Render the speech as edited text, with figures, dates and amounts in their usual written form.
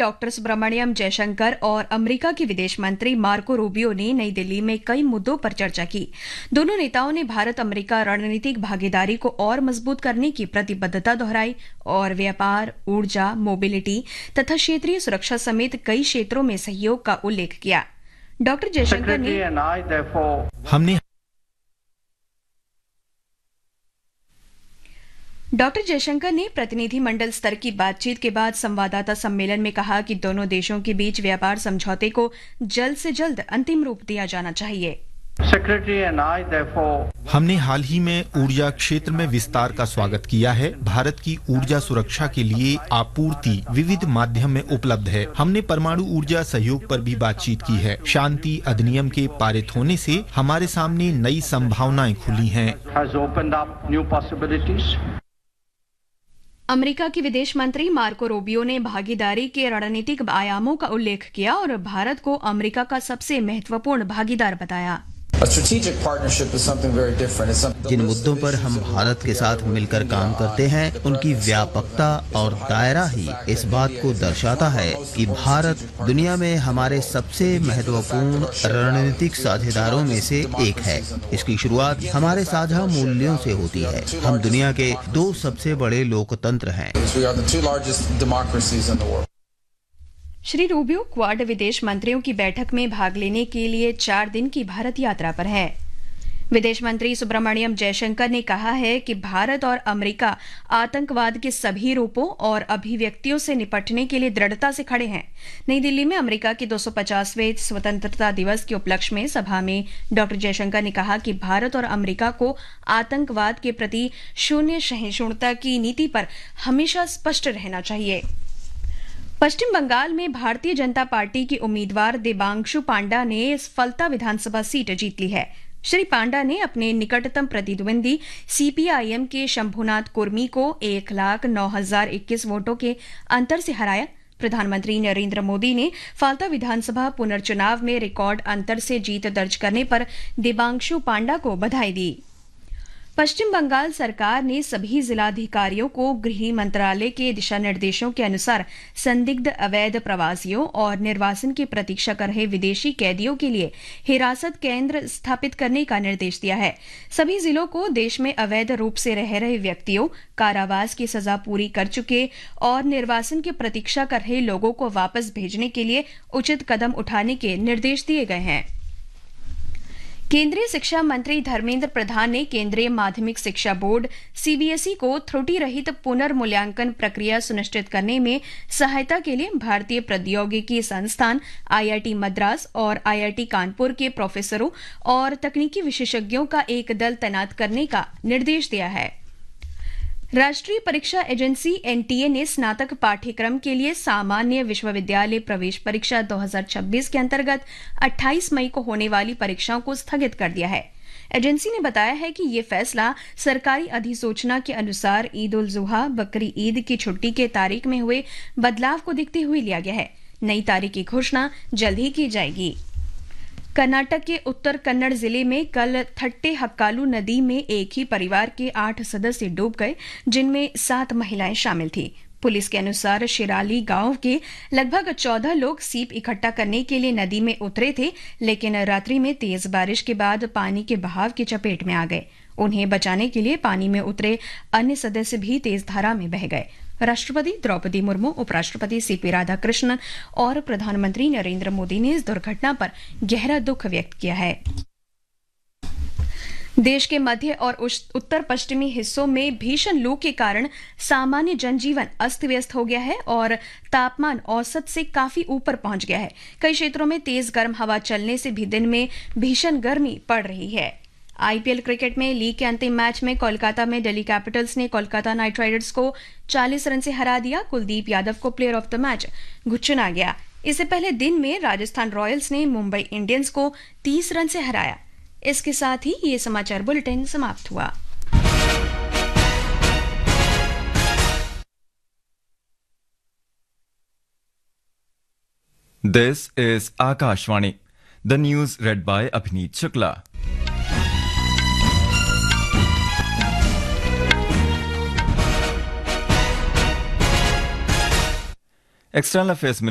Doctor Subramaniam Jaishankar और America के विदेश मंत्री मार्को रूबियो ने नई दिल्ली में कई मुद्दों पर चर्चा की। दोनों नेताओं ने भारत अमेरिका रणनीतिक भागीदारी को और मजबूत करने की प्रतिबद्धता दोहराई और व्यापार, ऊर्जा, मोबिलिटी तथा क्षेत्रीय सुरक्षा समेत कई क्षेत्रों में सहयोग का उल्लेख किया। डॉक्टर जयशंकर ने प्रतिनिधिमंडल स्तर की बातचीत के बाद संवाददाता सम्मेलन में कहा कि दोनों देशों के बीच व्यापार समझौते को जल्द से जल्द अंतिम रूप दिया जाना चाहिए। हमने हाल ही में ऊर्जा क्षेत्र में विस्तार का स्वागत किया है। भारत की ऊर्जा सुरक्षा के लिए आपूर्ति विविध माध्यम में उपलब्ध है। हमने परमाणु ऊर्जा सहयोग पर भी बातचीत की है। शांति अधिनियम के पारित होने से हमारे सामने नई संभावनाएं खुली हैं। अमेरिका के विदेश मंत्री मार्को रूबियो ने भागीदारी के रणनीतिक आयामों का उल्लेख किया और भारत को अमेरिका का सबसे महत्वपूर्ण भागीदार बताया। जिन मुद्दों पर हम भारत के साथ मिलकर काम करते हैं, उनकी व्यापकता और दायरा ही इस बात को दर्शाता है कि भारत दुनिया में हमारे सबसे महत्वपूर्ण रणनीतिक साझेदारों में से एक है। इसकी शुरुआत हमारे साझा मूल्यों से होती है। हम दुनिया के दो सबसे बड़े लोकतंत्र हैं। श्री रूबियो क्वाड विदेश मंत्रियों की बैठक में भाग लेने के लिए 4 दिन की भारत यात्रा पर है। विदेश मंत्री सुब्रमण्यम जयशंकर ने कहा है कि भारत और अमेरिका आतंकवाद के सभी रूपों और अभिव्यक्तियों से निपटने के लिए दृढ़ता से खड़े हैं। नई दिल्ली में अमेरिका के 250वें स्वतंत्रता दिवस के उपलक्ष्य में सभा में डॉक्टर जयशंकर ने कहा कि भारत और अमेरिका को आतंकवाद के प्रति शून्य सहिष्णुता की नीति पर हमेशा स्पष्ट रहना चाहिए। पश्चिम बंगाल में भारतीय जनता पार्टी की उम्मीदवार देबांशु पांडा ने फलता विधानसभा सीट जीत ली है। श्री पांडा ने अपने निकटतम प्रतिद्वंदी सीपीआईएम के शंभुनाथ कुर्मी को 1,09,021 वोटों के अंतर से हराया। प्रधानमंत्री नरेंद्र मोदी ने फलता विधानसभा पुनर्चुनाव में रिकॉर्ड अंतर से जीत दर्ज करने पर देबांशु पांडा को बधाई दी। पश्चिम बंगाल सरकार ने सभी जिलाधिकारियों को गृह मंत्रालय के दिशा निर्देशों के अनुसार संदिग्ध अवैध प्रवासियों और निर्वासन की प्रतीक्षा कर रहे विदेशी कैदियों के लिए हिरासत केंद्र स्थापित करने का निर्देश दिया है। सभी जिलों को देश में अवैध रूप से रह रहे व्यक्तियों, कारावास की सजा पूरी कर चुके और निर्वासन की प्रतीक्षा कर रहे लोगों को वापस भेजने के लिए उचित कदम उठाने के निर्देश दिए गए हैं। केंद्रीय शिक्षा मंत्री धर्मेंद्र प्रधान ने केंद्रीय माध्यमिक शिक्षा बोर्ड सीबीएसई को त्रुटि रहित पुनर्मूल्यांकन प्रक्रिया सुनिश्चित करने में सहायता के लिए भारतीय प्रौद्योगिकी संस्थान आईआईटी मद्रास और आईआईटी कानपुर के प्रोफेसरों और तकनीकी विशेषज्ञों का एक दल तैनात करने का निर्देश दिया है। राष्ट्रीय परीक्षा एजेंसी एनटीए ने स्नातक पाठ्यक्रम के लिए सामान्य विश्वविद्यालय प्रवेश परीक्षा 2026 के अंतर्गत 28 मई को होने वाली परीक्षाओं को स्थगित कर दिया है। एजेंसी ने बताया है कि ये फैसला सरकारी अधिसूचना के अनुसार ईद उल जुहा बकरी ईद की छुट्टी के तारीख में हुए बदलाव को देखते हुए लिया गया है। नई तारीख की घोषणा जल्द ही की जाएगी। कर्नाटक के उत्तर कन्नड़ जिले में कल थट्टे हक्कालू नदी में एक ही परिवार के 8 सदस्य डूब गए, जिनमें 7 महिलाएं शामिल थीं। पुलिस के अनुसार शिराली गांव के लगभग 14 लोग सीप इकट्ठा करने के लिए नदी में उतरे थे, लेकिन रात्रि में तेज बारिश के बाद पानी के बहाव की चपेट में आ गए। उन्हें बचाने के लिए पानी में उतरे अन्य सदस्य भी तेज धारा में बह गए। राष्ट्रपति द्रौपदी मुर्मू, उपराष्ट्रपति सीपी राधाकृष्णन और प्रधानमंत्री नरेंद्र मोदी ने इस दुर्घटना पर गहरा दुख व्यक्त किया है। देश के मध्य और उत्तर पश्चिमी हिस्सों में भीषण लू के कारण सामान्य जनजीवन अस्त व्यस्त हो गया है और तापमान औसत से काफी ऊपर पहुंच गया है। कई क्षेत्रों में तेज गर्म हवा चलने से भी दिन में भीषण गर्मी पड़ रही है। आईपीएल क्रिकेट में लीग के अंतिम मैच में कोलकाता में दिल्ली कैपिटल्स ने कोलकाता नाइट राइडर्स को 40 रन से हरा दिया। कुलदीप यादव को प्लेयर ऑफ द मैच चुना गया। इससे पहले दिन में राजस्थान रॉयल्स ने मुंबई इंडियंस को 30 रन से हराया। इसके साथ ही ये समाचार बुलेटिन समाप्त हुआ। This is Akashvani. The news read by Abhineet Shukla. External Affairs